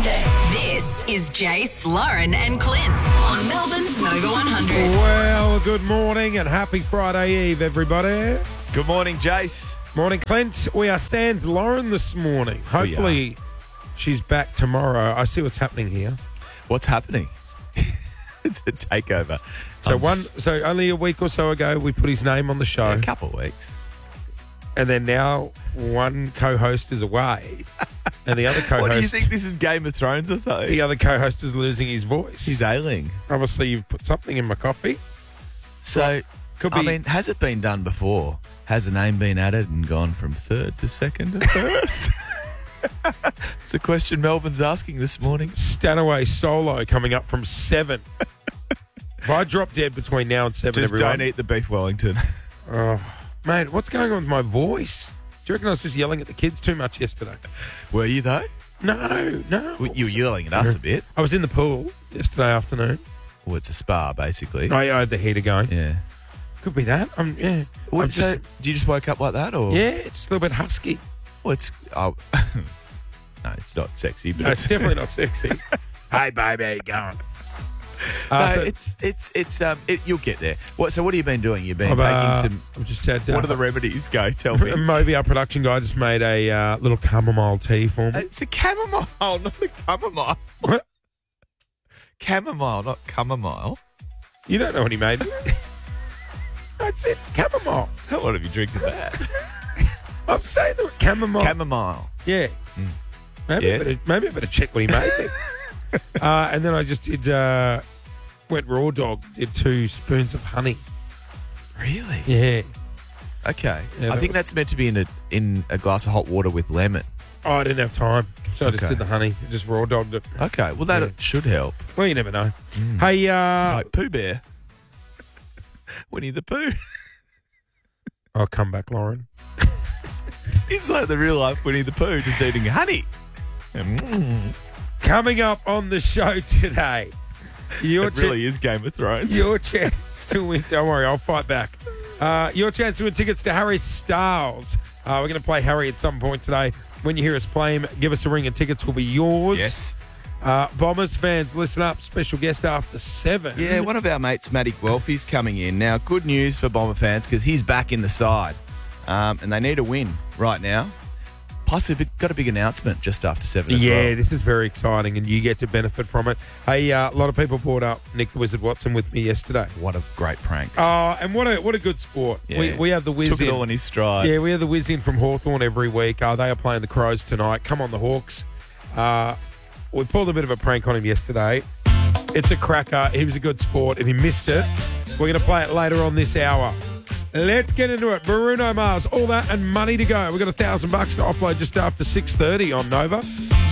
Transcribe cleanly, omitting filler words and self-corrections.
This is Jace, Lauren and Clint on Melbourne's Nova 100. Well, good morning and happy Friday Eve, everybody. Good morning, Jace. Morning, Clint. We are sans Lauren this morning. Hopefully she's back tomorrow. I see what's happening here. What's happening? It's a takeover. So only a week or so ago, we put his name on the show. A couple of weeks. And then now one co-host is away. And the other co-host... What do you think, this is Game of Thrones or something? The other co-host is losing his voice. He's ailing. Obviously, you've put something in my coffee. So, Could be... I mean, has it been done before? Has a name been added and gone from third to second to first? It's a question Melbourne's asking this morning. Stanaway solo coming up from 7. If I drop dead between now and 7, Just everyone... don't eat the beef Wellington. Oh, mate, what's going on with my voice? Do you reckon I was just yelling at the kids too much yesterday? Were you, though? No. Well, you were yelling at us a bit. I was in the pool yesterday afternoon. Well, it's a spa, basically. I had the heater going. Yeah. Could be that. Yeah. Well, I'm so, do you just woke up like that, or? Yeah, it's a little bit husky. Well, it's... Oh, no, it's not sexy, but No, it's definitely not sexy. Hey, baby, how you going? You'll get there. What have you been doing? You've been making some... I've just had... What are the remedies? Go, tell me. Moby, our production guy, just made a little chamomile tea for me. It's a chamomile, not a chamomile. What? Chamomile, not chamomile. You don't know what he made. That's it, chamomile. I don't want to be drinking that. I'm saying the chamomile. Chamomile. Yeah. Maybe I better check what he made me. And then I just did, went raw dog, did 2 spoons of honey. Really? Yeah. Okay. Yeah, I think that's meant to be in a glass of hot water with lemon. Oh, I didn't have time. So I just Okay. did the honey. Just raw dogged it. Okay. Well, that should help. Well, you never know. Hey, Like Pooh Bear. Winnie the Pooh. I'll come back, Lauren. He's like the real life Winnie the Pooh, just eating honey. Coming up on the show today, It really is Game of Thrones. your chance to win. Don't worry, I'll fight back. Your chance to win tickets to Harry Styles. We're going to play Harry at some point today. When you hear us play him, give us a ring and tickets will be yours. Yes. Bombers fans, listen up. Special guest after 7. Yeah, one of our mates, Matty Guelphy's coming in. Now, good news for Bomber fans because he's back in the side. And they need a win right now. Plus, we've got a big announcement just after 7 as well. Yeah, this is very exciting and you get to benefit from it. Hey, a lot of people brought up Nick the Wizard Watson with me yesterday. What a great prank. Oh, and what a good sport. Yeah. We have the Wiz Took it in. all in his stride. Yeah, we have the Wiz in from Hawthorn every week. They are playing the Crows tonight. Come on, the Hawks. We pulled a bit of a prank on him yesterday. It's a cracker. He was a good sport and he missed it. We're going to play it later on this hour. Let's get into it. Bruno Mars, all that and money to go. We've got $1,000 to offload just after 6:30 on Nova.